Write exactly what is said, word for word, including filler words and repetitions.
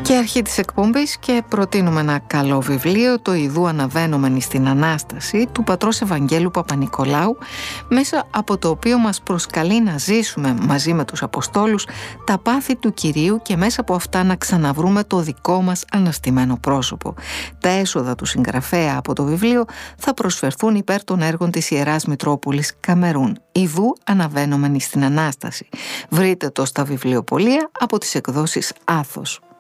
Και αρχή της εκπομπής και προτείνουμε ένα καλό βιβλίο, το «Ιδού αναβαίνομεν στην Ανάσταση» του πατρός Ευαγγέλου Παπανικολάου, μέσα από το οποίο μας προσκαλεί να ζήσουμε μαζί με τους Αποστόλους τα πάθη του Κυρίου και μέσα από αυτά να ξαναβρούμε το δικό μας αναστημένο πρόσωπο. Τα έσοδα του συγγραφέα από το βιβλίο θα προσφερθούν υπέρ των έργων της Ιεράς Μητρόπολης Καμερούν. «Ιδού αναβαίνομεν στην Ανάσταση». Βρείτε το στα βιβλιοπωλεία από τις εκδόσεις Άθος.